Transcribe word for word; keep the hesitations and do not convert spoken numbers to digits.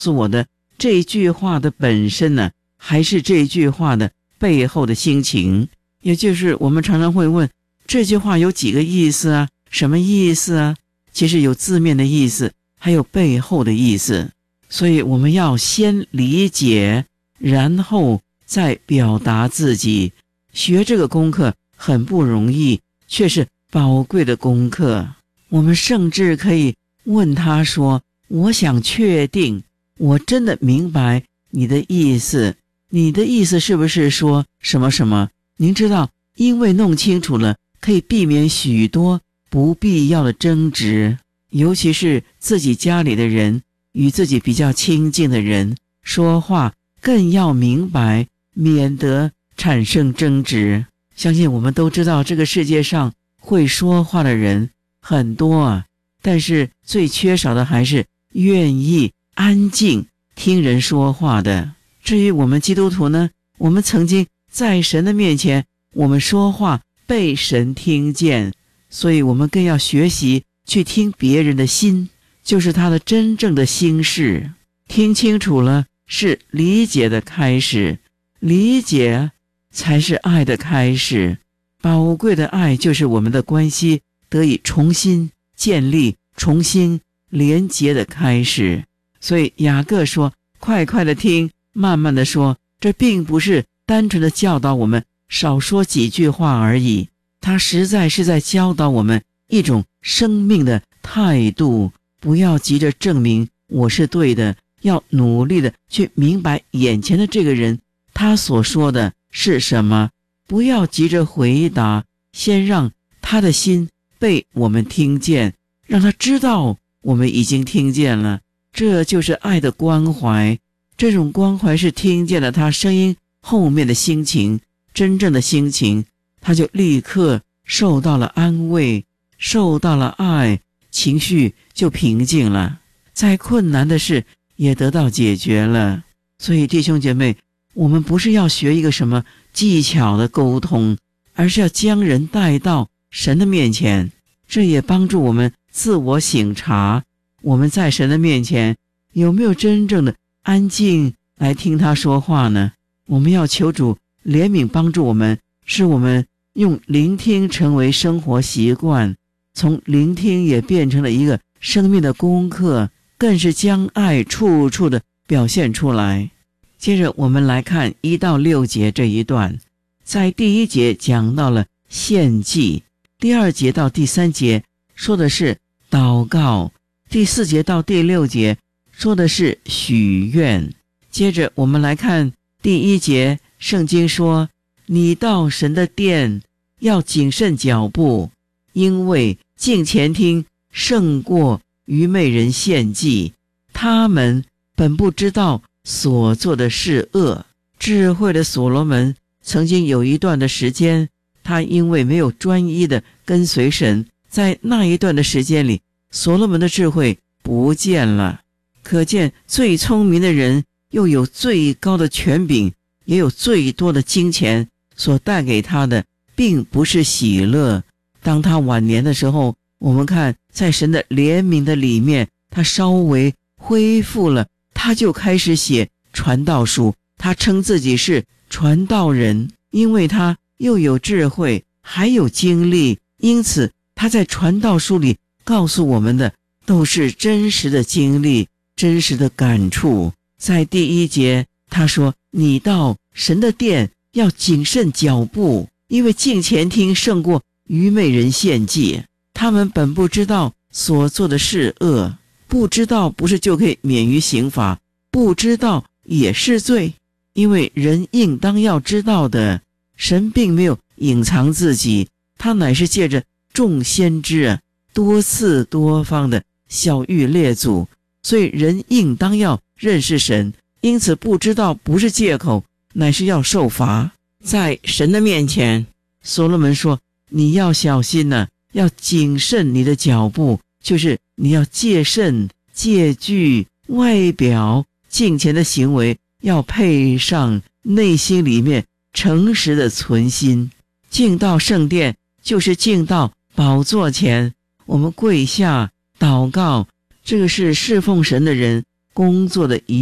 诉我的这句话的本身呢，还是这句话的背后的心情？也就是我们常常会问，这句话有几个意思啊？什么意思啊？其实有字面的意思，还有背后的意思。所以我们要先理解，然后再表达自己。学这个功课很不容易，却是宝贵的功课。我们甚至可以问他说，我想确定我真的明白你的意思，你的意思是不是说什么什么？您知道，因为弄清楚了，可以避免许多不必要的争执，尤其是自己家里的人，与自己比较亲近的人说话更要明白，免得产生争执。相信我们都知道，这个世界上会说话的人很多啊，但是最缺少的还是愿意安静听人说话的。至于我们基督徒呢，我们曾经在神的面前，我们说话被神听见，所以我们更要学习去听别人的心，就是他的真正的心事。听清楚了，是理解的开始，理解才是爱的开始。宝贵的爱就是我们的关系得以重新建立，重新连结的开始。所以雅各说，快快的听，慢慢的说，这并不是单纯的教导我们少说几句话而已，他实在是在教导我们一种生命的态度。不要急着证明我是对的，要努力的去明白眼前的这个人他所说的是什么。不要急着回答，先让他的心被我们听见，让他知道我们已经听见了。这就是爱的关怀，这种关怀是听见了他声音后面的心情，真正的心情，他就立刻受到了安慰，受到了爱，情绪就平静了，再困难的事也得到解决了。所以弟兄姐妹，我们不是要学一个什么技巧的沟通，而是要将人带到神的面前。这也帮助我们自我省察，我们在神的面前有没有真正的安静来听他说话呢？我们要求主怜悯帮助我们，使我们用聆听成为生活习惯，从聆听也变成了一个生命的功课，更是将爱处处的表现出来。接着我们来看一到六节这一段，在第一节讲到了献祭，第二节到第三节说的是祷告，第四节到第六节说的是许愿。接着我们来看第一节，圣经说，你到神的殿要谨慎脚步，因为敬前听胜过愚昧人献祭，他们本不知道所做的是恶。智慧的所罗门曾经有一段的时间，他因为没有专一的跟随神，在那一段的时间里，所罗门的智慧不见了。可见最聪明的人又有最高的权柄，也有最多的金钱，所带给他的并不是喜乐。当他晚年的时候，我们看在神的怜悯的里面，他稍微恢复了，他就开始写传道书，他称自己是传道人，因为他又有智慧还有经历，因此他在传道书里告诉我们的都是真实的经历，真实的感触。在第一节他说，你到神的殿要谨慎脚步，因为敬前听胜过愚昧人献祭，他们本不知道所做的是恶。不知道不是就可以免于刑罚，不知道也是罪，因为人应当要知道的。神并没有隐藏自己，他乃是借着众先知啊，多次多方的晓谕列祖，所以人应当要认识神，因此不知道不是借口，乃是要受罚。在神的面前，所罗门说，你要小心呢、啊，要谨慎你的脚步，就是你要戒慎戒惧，外表敬虔的行为要配上内心里面诚实的存心。进到圣殿就是进到宝座前，我们跪下祷告，这个是侍奉神的人工作的一